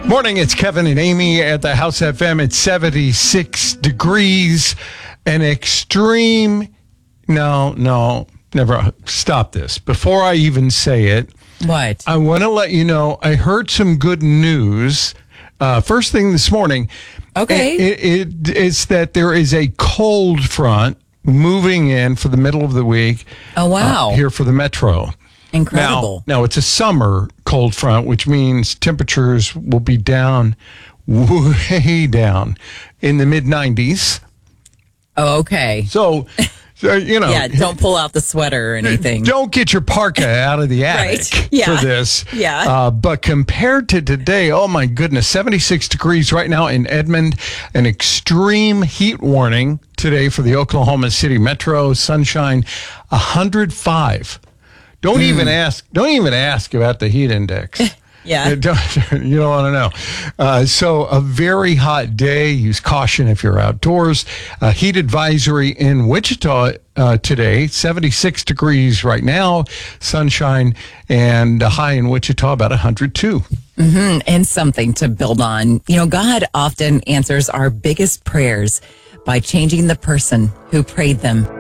Morning, it's Kevin and Amy at the House FM. It's 76 degrees. An extreme... No, never. Stop this. Before I even say it... What? I want to let you know, I heard some good news first thing this morning. Okay. It's that there is a cold front moving in for the middle of the week. Oh, wow. Here for the metro. Incredible. Now, it's a summer cold front, which means temperatures will be down, way down, in the mid-90s. Oh, okay. So Yeah, don't pull out the sweater or anything. Don't get your parka out of the attic Right. Yeah. for this. Yeah. But compared to today, oh my goodness, 76 degrees right now in Edmond, an extreme heat warning today for the Oklahoma City Metro, sunshine 105. Don't even ask about the heat index. Yeah. You don't want to know. So a very hot day. Use caution if you're outdoors. Heat advisory in Wichita today, 76 degrees right now, sunshine, and a high in Wichita about 102. Mm-hmm. And something to build on. You know, God often answers our biggest prayers by changing the person who prayed them.